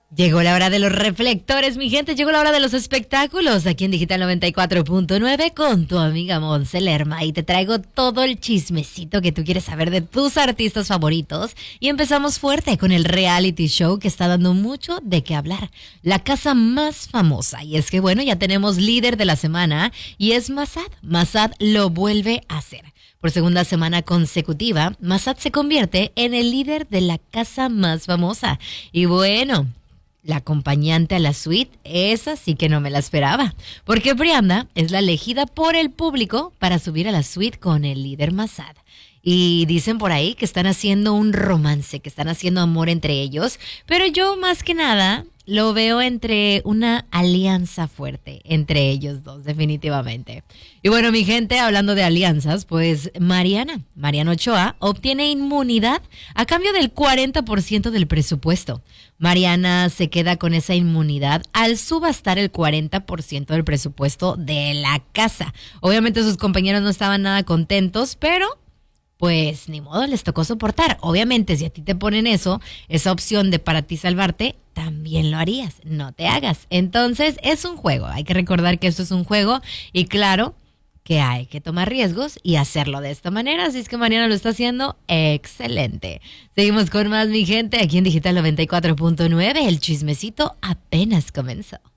Llegó la hora de los reflectores, mi gente. Llegó la hora de los espectáculos aquí en Digital 94.9 con tu amiga Monse Lerma. Y te traigo todo el chismecito que tú quieres saber de tus artistas favoritos. Y empezamos fuerte con el reality show que está dando mucho de qué hablar. La casa más famosa. Y es que, bueno, ya tenemos líder de la semana y es Mazad. Mazad lo vuelve a hacer. Por segunda semana consecutiva, Mazad se convierte en el líder de la casa más famosa. Y bueno, la acompañante a la suite, esa sí que no me la esperaba, porque Brianda es la elegida por el público para subir a la suite con el líder Mazad. Y dicen por ahí que están haciendo un romance, que están haciendo amor entre ellos, pero yo más que nada lo veo entre una alianza fuerte entre ellos dos, definitivamente. Y bueno, mi gente, hablando de alianzas, pues Mariana Ochoa obtiene inmunidad a cambio del 40% del presupuesto. Mariana se queda con esa inmunidad al subastar el 40% del presupuesto de la casa. Obviamente sus compañeros no estaban nada contentos, pero pues ni modo, les tocó soportar. Obviamente, si a ti te ponen esa opción de para ti salvarte, también lo harías, no te hagas. Entonces, es un juego, hay que recordar que esto es un juego y claro que hay que tomar riesgos y hacerlo de esta manera. Así es que Mariana lo está haciendo excelente. Seguimos con más, mi gente, aquí en Digital 94.9. El chismecito apenas comenzó.